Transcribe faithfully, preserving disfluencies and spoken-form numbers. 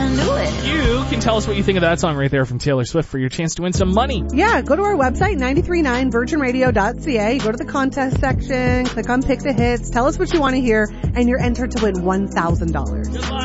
can do it. You can tell us what you think of that song right there from Taylor Swift for your chance to win some money. Yeah, go to our website, nine three nine virgin radio dot c a. Go to the contest section, click on Pick the Hits, tell us what you want to hear, and you're entered to win one thousand dollars.